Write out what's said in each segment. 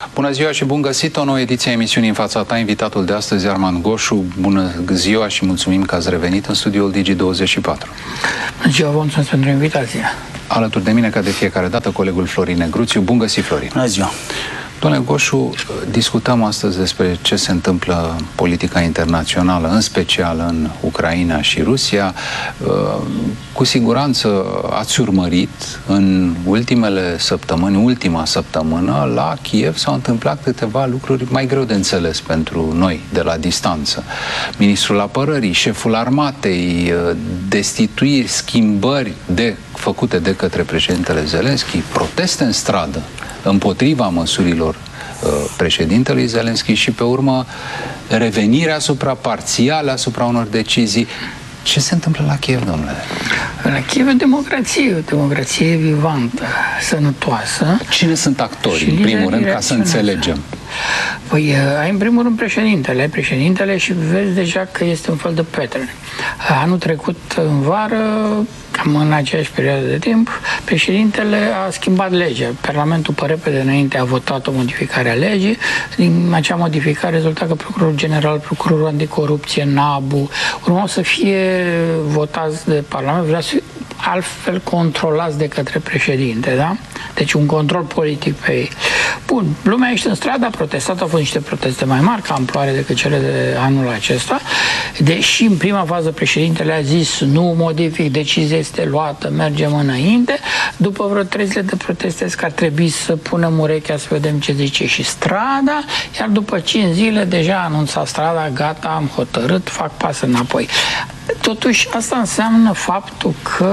Bună ziua și bun găsit, o nouă ediție a emisiunii În fața ta. Invitatul de astăzi, Armand Goșu. Bună ziua și mulțumim că ați revenit în studioul Digi24. Bună ziua, vă mulțumesc pentru invitație. Alături de mine, ca de fiecare dată, colegul Florin Negruțiu. Bun găsit, Florin. Bună ziua. Domnule Goșu, discutăm astăzi despre ce se întâmplă în politica internațională, în special în Ucraina și Rusia. Cu siguranță ați urmărit în ultimele săptămâni, ultima săptămână, la Kiev s-au întâmplat câteva lucruri mai greu de înțeles pentru noi, de la distanță. Ministrul Apărării, șeful armatei, destituiri, schimbări făcute de către președintele Zelenski, proteste în stradă împotriva măsurilor președintelui Zelenski și, pe urmă, revenirea parțială asupra unor decizii. Ce se întâmplă la Kiev, domnule? La Kiev e democrație, o democrație vivantă, sănătoasă. Cine sunt actorii, în primul rând, ca să înțelegem? Păi, ai în primul rând președintele și vezi deja că este un fel de pattern. Anul trecut, în vară, cam în aceeași perioadă de timp, președintele a schimbat legea. Parlamentul, pe repede înainte, a votat o modificare a legii. Din acea modificare rezulta că procurorul general, procurorul anticorupție, NABU, urmau să fie votați de Parlament, vrea să fie altfel controlați de către președinte, da? Deci un control politic pe ei. Bun, lumea ești în stradă, a protestat, au fost niște proteste mai mari, ca amploare decât cele de anul acesta, deși în prima fază președintele a zis nu modific, decizia este luată, mergem înainte. După vreo 3 zile de proteste că ar trebui să punem urechea să vedem ce zice și strada, iar după 5 zile deja a anunțat strada, gata, am hotărât, fac pas înapoi. Totuși, asta înseamnă faptul că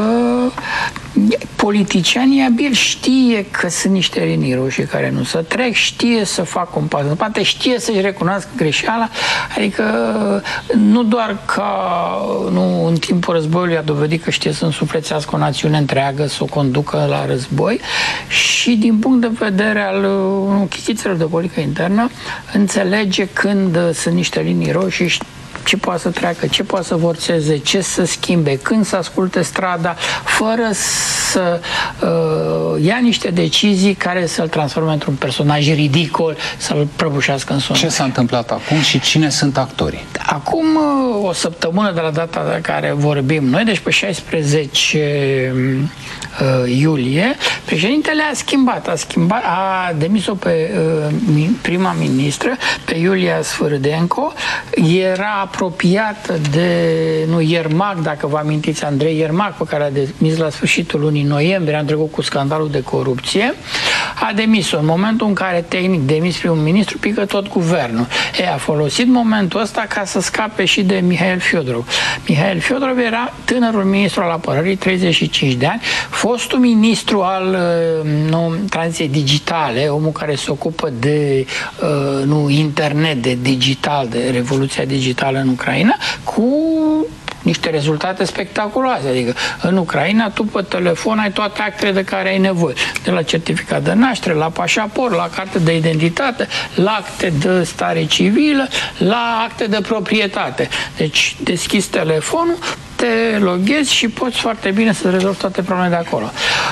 politicianii abili știe că sunt niște linii roșii care nu se trec, știe să facă un pas în spate, știe să-și recunoască greșeala, adică nu doar ca în timpul războiului a dovedit că știe să însuflețească o națiune întreagă, să o conducă la război, și din punct de vedere al chichițelor de politică internă, înțelege când sunt niște linii roșii, ce poate să treacă, ce poate să forțeze, ce să schimbe, când să asculte strada, fără să ia niște decizii care să-l transforme într-un personaj ridicol, să-l prăbușească în somn. Ce s-a întâmplat acum și cine sunt actorii? Acum o săptămână de la data de care vorbim noi, deci pe 16 iulie, președintele a demis-o pe prima ministră, pe Iulia Sfârdenco. Era apropiată de Iermac, dacă vă amintiți, Andrei Iermac, pe care a demis la sfârșitul lunii noiembrie, am trecut cu scandalul de corupție. A demis-o în momentul în care, tehnic, demis primul ministru, pică tot guvernul. A folosit momentul ăsta ca să scape și de Mihail Fiodorov. Mihail Fiodorov era tânărul ministru al apărării, 35 de ani, fostul ministru al tranziției digitale, omul care se ocupă de internet, de digital, de revoluția digitală în Ucraina, cu niște rezultate spectaculoase. Adică în Ucraina tu pe telefon ai toate actele de care ai nevoie. De la certificat de naștere, la pașaport, la carte de identitate, la acte de stare civilă, la acte de proprietate. Deci deschizi telefonul, te loghezi și poți foarte bine să rezolvi toate problemele de acolo.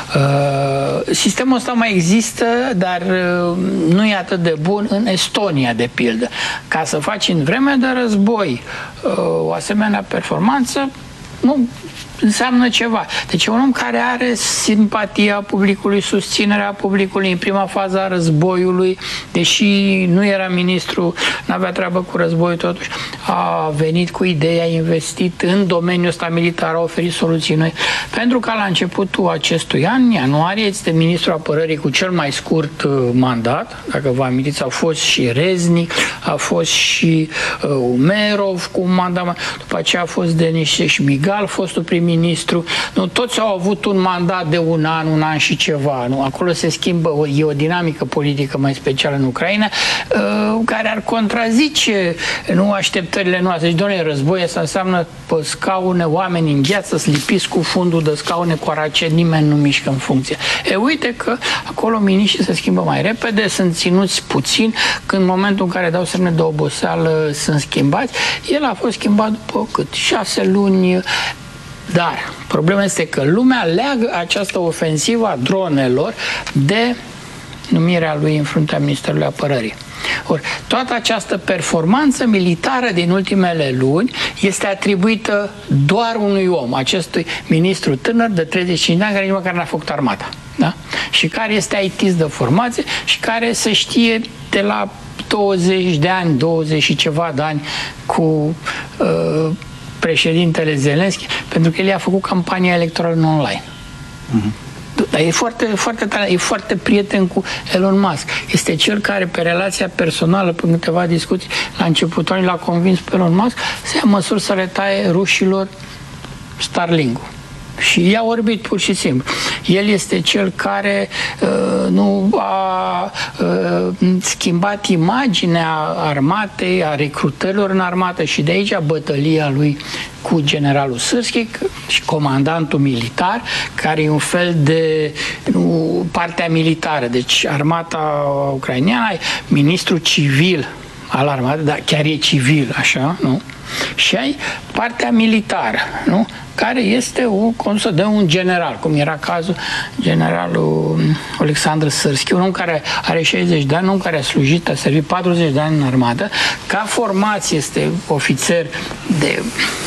Sistemul ăsta mai există, dar nu e atât de bun în Estonia, de pildă. Ca să faci în vreme de război o asemenea performanță, nu înseamnă ceva. Deci un om care are simpatia publicului, susținerea publicului în prima fază a războiului, deși nu era ministru, n-avea treabă cu războiul, totuși a venit cu ideea, a investit în domeniul ăsta militar, a oferit soluții noi. Pentru că la începutul acestui an, ianuarie, este ministrul apărării cu cel mai scurt mandat. Dacă vă amintiți, a fost și Reznic, a fost și Umerov cu un mandat, după aceea a fost Denis Șmigal, fostul prim-ministru. Nu, toți au avut un mandat de un an și ceva. Nu? Acolo se schimbă, e o dinamică politică mai specială în Ucraina, care ar contrazice așteptările noastre. Deci, doamne, război asta înseamnă pe scaune, oameni în gheață, slipiți cu fundul de scaune cu aracet, nimeni nu mișcă în funcție. Uite că acolo miniștrii se schimbă mai repede, sunt ținuți puțin, când în momentul în care dau semne de oboseală sunt schimbați. El a fost schimbat după cât? 6 luni. Dar problema este că lumea leagă această ofensivă a dronelor de numirea lui în fruntea Ministerului Apărării. Or, toată această performanță militară din ultimele luni este atribuită doar unui om, acestui ministru tânăr de 35 de ani, care nici măcar n-a făcut armata. Da? Și care este IT-ist de formație și care se știe de la 20 de ani, 20 și ceva de ani cu președintele Zelenski, pentru că el i-a făcut campania electorală în online. Dar e foarte tare, e foarte prieten cu Elon Musk. Este cel care, pe relația personală, pe câteva discuții, la începutul l-a convins pe Elon Musk să ia măsuri să le taie rușilor Starlink-ul. Și i-a orbit pur și simplu. El este cel care nu a schimbat imaginea armatei, a recrutărilor în armată, și de aici bătălia lui cu generalul Sârski și comandantul militar, care e un fel de partea militară. Deci armata ucraineană, ministrul civil al armatei, dar chiar e civil, așa, nu? Și ai partea militară, nu? Care este condusă de un general, cum era cazul generalul Alexandru Sârski, un om care are 60 de ani, un om care a slujit, a servit 40 de ani în armată, ca formație este ofițer de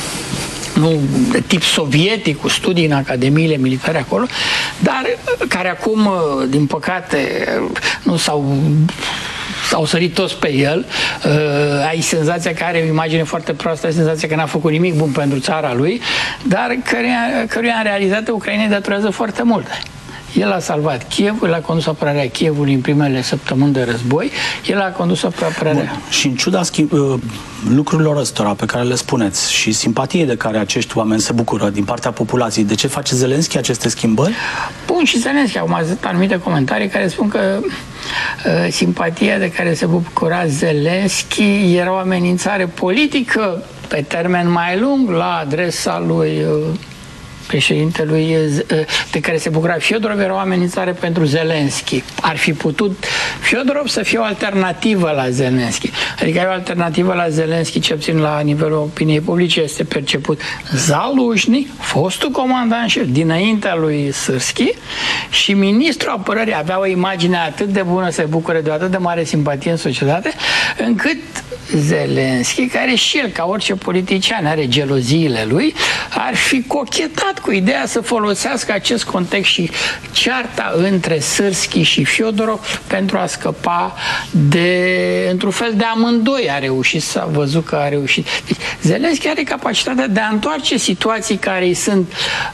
tip sovietic, cu studii în academiile militare acolo, dar care acum, din păcate, nu s-au sărit toți pe el. Ai senzația că are o imagine foarte proastă, ai senzația că n-a făcut nimic bun pentru țara lui, dar căruia în realitate Ucraina datorează foarte mult. El a salvat Kievul, el a condus apărarea Kievului în primele săptămâni de război, el a condus apărarea... Bun. Și în ciuda lucrurilor ăstora pe care le spuneți și simpatiei de care acești oameni se bucură din partea populației, de ce face Zelenski aceste schimbări? Bun, și Zelenski. Acum sunt anumite comentarii care spun că simpatia de care se bucura Zelenski era o amenințare politică pe termen mai lung la adresa lui președintelui de care se bucura Fiodorov, era o amenințare pentru Zelenski. Ar fi putut Fiodorov să fie o alternativă la Zelenski. Adică o alternativă la Zelenski, ce puțin la nivelul opiniei publice, este perceput Zaluzhny, fostul comandant șef dinaintea lui Sârski, și ministrul apărării avea o imagine atât de bună, se bucură de o atât de mare simpatie în societate, încât Zelenski, care și el, ca orice politician, are geloziile lui, ar fi cochetat cu ideea să folosească acest context și cearta între Sârski și Fiodorov pentru a scăpa într-un fel de amândoi. A reușit, s-a văzut că a reușit. Deci, Zelenski are capacitatea de a întoarce situații care îi sunt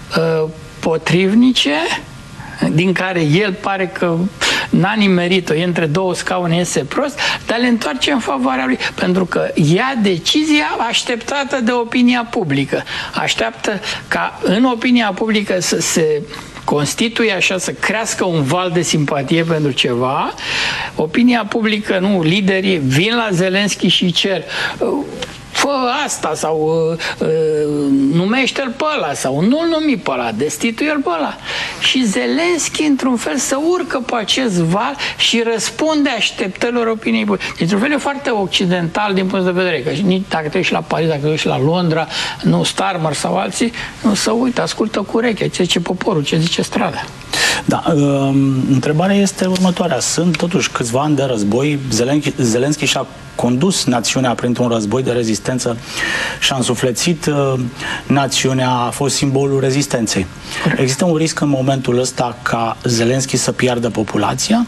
potrivnice, din care el pare că n-a nimerit-o, e între două scaune, iese prost, dar le întoarce în favoarea lui, pentru că ia decizia așteptată de opinia publică. Așteaptă ca în opinia publică să se constituie așa, să crească un val de simpatie pentru ceva. Opinia publică, liderii vin la Zelenski și cer: fă asta, sau numește-l pe ăla, sau nu-l numi pe ăla, destituie-l pe ăla. Și Zelenski, într-un fel, să urcă pe acest val și răspunde așteptărilor opiniei publice. Într-un fel, e foarte occidental din punct de vedere, că nici dacă te uiți la Paris, dacă te uiți la Londra, Starmer sau alții, nu să uită, ascultă cu urechea ce zice poporul, ce zice strada. Da, întrebarea este următoarea. Sunt totuși câțiva ani de război. Zelenski și-a condus națiunea printr-un război de rezistență și-a însuflețit națiunea, a fost simbolul rezistenței. Există un risc în momentul ăsta ca Zelenski să piardă populația?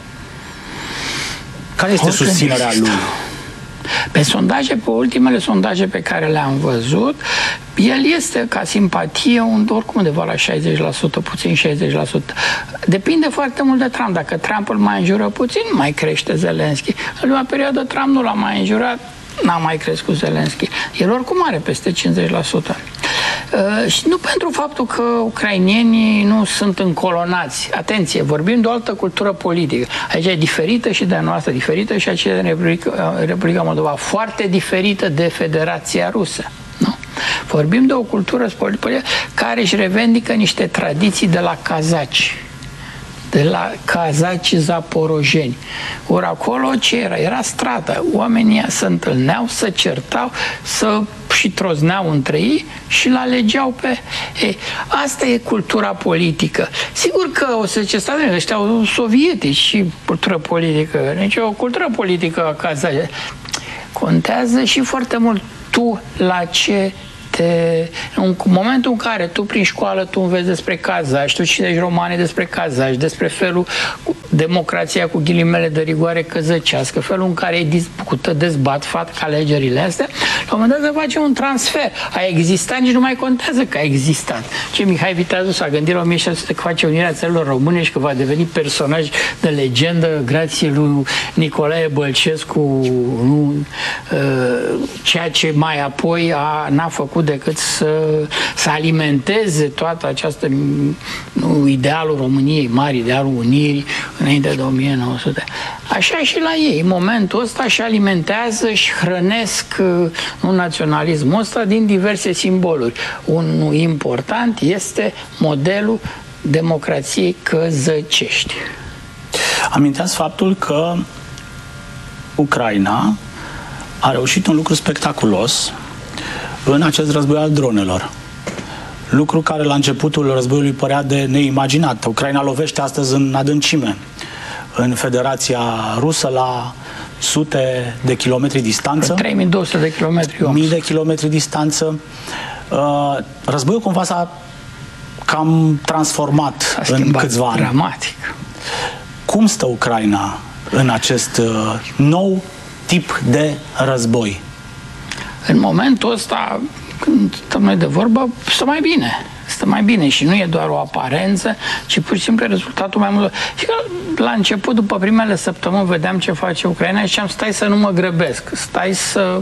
Care este susținerea lui? Pe ultimele sondaje pe care le-am văzut, el este ca simpatie oricum undeva la 60%, puțin 60%. Depinde foarte mult de Trump. Dacă Trump îl mai înjură puțin, mai crește Zelenski. În ultima perioadă Trump nu l-a mai înjurat, n-a mai crescut Zelenski. El oricum are peste 50%. Și nu pentru faptul că ucrainienii nu sunt încolonați. Atenție, vorbim de o altă cultură politică. Aici e diferită și de a noastră, diferită și aceea din Republica Moldova, foarte diferită de Federația Rusă. Nu? Vorbim de o cultură politică care își revendică niște tradiții de la cazaci, de la cazacii zaporojeni. Ori acolo ce era? Era strata. Oamenii se întâlneau, se certau, și trozneau între ei și l-alegeau pe... Asta e cultura politică. Sigur că o să zice, ăștia sovietici și cultură politică. Deci o cultură politică a cazacii. Contează și foarte mult tu la ce în momentul în care tu prin școală tu înveți despre cazaci, tu citești romane despre cazaci, despre felul democrația cu ghilimele de rigoare căzăcească, felul în care ei discută, dezbat, fac alegerile astea, la un moment dat se face un transfer. A existat, nici nu mai contează că a existat. Ce Mihai Viteazu s-a gândit la 1600 că face Unirea Țărilor Române și că va deveni personaj de legendă grație lui Nicolae Bălcescu, ceea ce mai apoi n-a făcut decât să alimenteze toată această idealul României mari, idealul unirii înainte de 1900. Așa și la ei, în momentul ăsta și alimentează și hrănesc naționalismul ăsta din diverse simboluri. Unul important este modelul democrației căzăcești. Aminteați faptul că Ucraina a reușit un lucru spectaculos în acest război al dronelor. Lucru care la începutul războiului părea de neimaginat. Ucraina lovește astăzi în adâncime, în Federația Rusă, la sute de kilometri distanță. 3200 de kilometri. Mii de kilometri distanță. Războiul cumva s-a cam transformat în câțiva ani. Dramatic. Cum stă Ucraina în acest nou tip de război? În momentul ăsta, când stăm noi de vorbă, stă mai bine. Stă mai bine și nu e doar o aparență, ci pur și simplu rezultatul mai mult. Și că la început, după primele săptămâni, vedeam ce face Ucraina și ziceam, stai să nu mă grăbesc, stai să...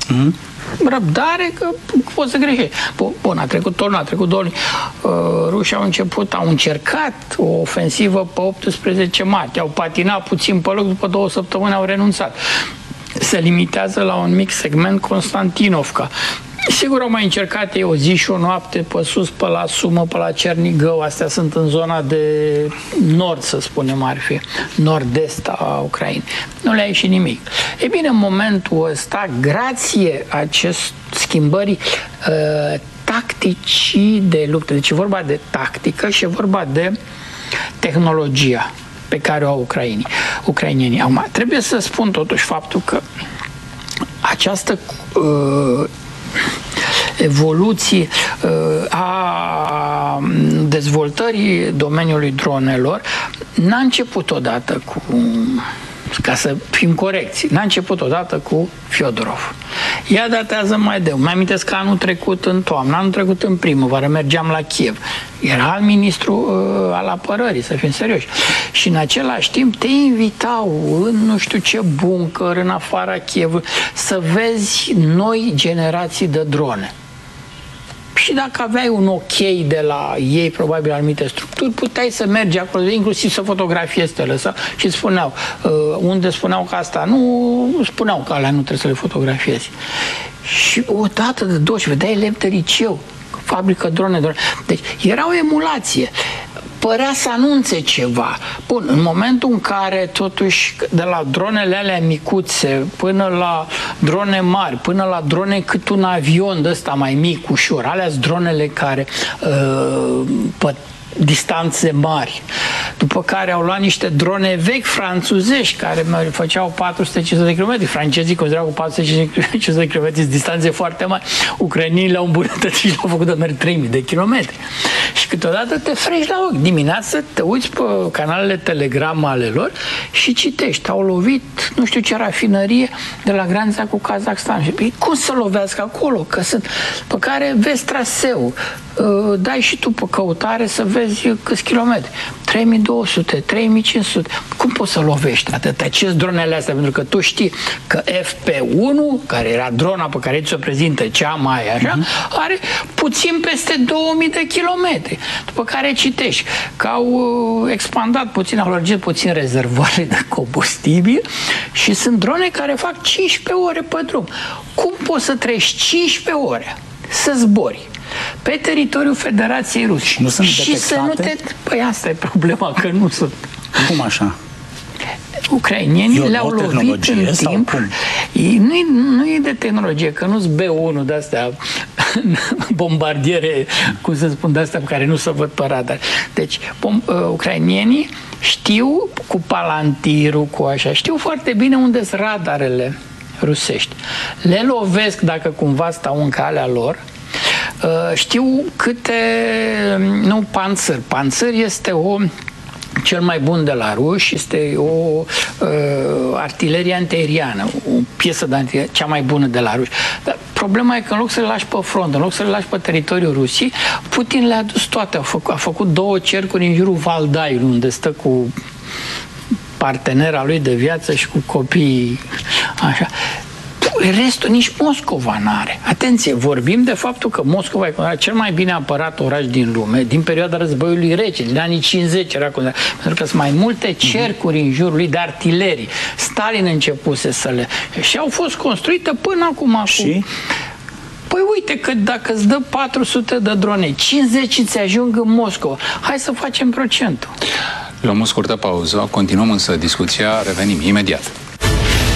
Răbdare, că poți să greșești. Bun, a trecut 2 luni. Rușii au încercat o ofensivă pe 18 martie, au patinat puțin pe loc, după 2 săptămâni au renunțat. Se limitează la un mic segment Constantinovka. Sigur au mai încercat ei o zi și o noapte pe sus, pe la Sumă, pe la Cernigău. Astea sunt în zona de nord, să spunem, ar fi nord-est a Ucrainei. Nu le-a ieșit nimic. E bine, în momentul ăsta, grație acest schimbării tacticii de luptă, deci e vorba de tactică și e vorba de tehnologia pe care o au ucrainienii. Acum, trebuie să spun totuși faptul că această evoluție a dezvoltării domeniului dronelor n-a început odată cu, ca să fim corecți, n-a început odată cu Fiodorov. Ea datează mai de. Mai amintesc că anul trecut în toamnă, anul trecut în primăvară, mergeam la Kiev. Era alt ministru al apărării, să fim serioși. Și în același timp te invitau în nu știu ce buncăr, în afara Kiev, să vezi noi generații de drone. Și dacă aveai un ok de la ei, probabil anumite structuri, puteai să mergi acolo, inclusiv să fotografiezi, te lăsa și îți spuneau, unde spuneau că asta nu, spuneau că alea nu trebuie să le fotografiezi. Și o dată de două și vedeai elevi de liceu, fabrică drone. Deci era o emulație. Părea să anunțe ceva. Bun, în momentul în care totuși de la dronele alea micuțe până la drone mari, până la drone cât un avion de ăsta mai mic, ușor, alea-s dronele care pe distanțe mari. După care au luat niște drone vechi franțuzești care făceau 450 de km. Francezii considerau cu 450 de km distanțe foarte mari. Ucrainii le-au îmbunătățit și le-au făcut de merg 3000 de km. Și câteodată te frești la ochi. Dimineața te uiți pe canalele Telegram ale lor și citești. Au lovit nu știu ce rafinărie de la granița cu Kazakhstan. Și cum să lovească acolo? Că sunt... Pe care vezi traseul. Dai și tu pe căutare să vezi câți kilometri. 3200, 3500. Cum poți să lovești atâta? Ce dronele astea? Pentru că tu știi că FP1, care era drona pe care ți-o prezintă cea mai așa, are puțin peste 2000 de kilometri. După care citești că au expandat puțin, au lărgit puțin rezervoare de combustibil și sunt drone care fac 15 ore pe drum. Cum poți să treci 15 ore să zbori pe teritoriul Federației Ruse. Și nu sunt detectate? Să nu te... Păi asta e problema, că nu sunt. Cum așa? Ucrainienii le-au lovit în timp. Nu e de tehnologie, că nu-s B1 de-astea bombardiere, cum să spun, de-astea care nu se văd pe radar. Deci, ucrainienii știu cu palantirul, cu așa, știu foarte bine unde sunt radarele rusești. Le lovesc dacă cumva stau în calea lor. Știu câte... Nu, Panzer. Panzer este cel mai bun de la ruși, este o artilerie antiaeriană, o piesă de artilerie, cea mai bună de la ruși. Dar problema e că în loc să le lași pe front, în loc să le lași pe teritoriul Rusiei, Putin le-a dus toate. A făcut 2 cercuri în jurul Valdaiului, unde stă cu partenera lui de viață și cu copiii. Așa. Restul nici Moscova n-are. Atenție, vorbim de faptul că Moscova e cel mai bine apărat oraș din lume, din perioada războiului rece, din anii 50 era considerat, pentru că sunt mai multe cercuri în jurul lui de artilerii. Stalin începuse să le... Și au fost construite până acum. Și? Păi uite că dacă îți dă 400 de drone, 50 îți ajung în Moscova. Hai să facem procentul. Luăm o scurtă pauză, continuăm însă discuția, revenim imediat.